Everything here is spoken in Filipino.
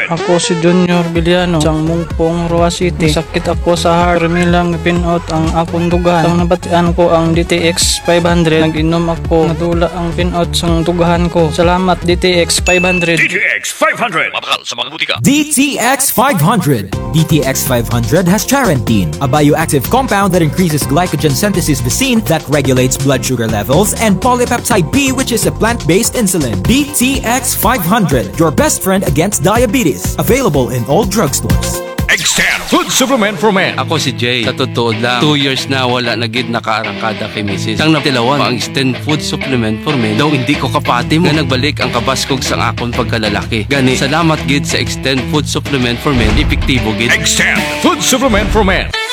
Ako si Junior Villano, isang mungpong Roa City. Sakit ako sa heart, milang pinout ang akong dugan. Ang nabatian ko ang DTX 500. Nag-inom ako, nadula ang pinout sang dugahan ko. Salamat DTX 500. DTX 500. Mabakal sa mga butika. DTX 500. DTX 500 has charantine, a bioactive compound that increases glycogen synthesis vacine that regulates blood sugar levels, and polypeptide B, which is a plant-based insulin. DTX 500, your best friend against diabetes. Available in all drugstores. Extend food supplement for men. Ako si Jay. Sa totoo lang, 2 years na wala na gid nakaarangkada kay Mrs. Sang natilawan ang extend food supplement for men. Daw hindi ko kapati mo. Nga nagbalik ang kabaskog sang akon pagkalalaki. Gani, salamat gid sa extend food supplement for men. Epektibo gid. Extend food supplement for men.